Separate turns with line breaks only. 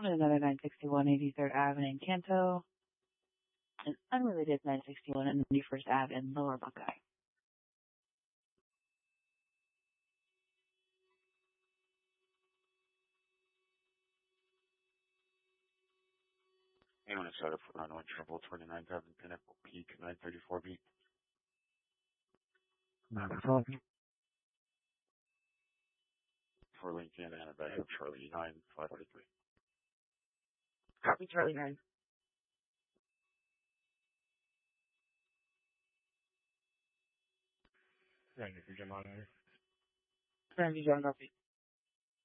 on another 961 83rd Avenue in Canto, and unrelated 961 and 91st Ave in Lower Buckeye.
Anyone excited for runway trouble 29th Avenue Pinnacle Peak 934B?
934B.
For Lincoln and a bag of Charlie 9543.
Copy Charlie 9.
Ready for John Monitor.
Ready, John Murphy.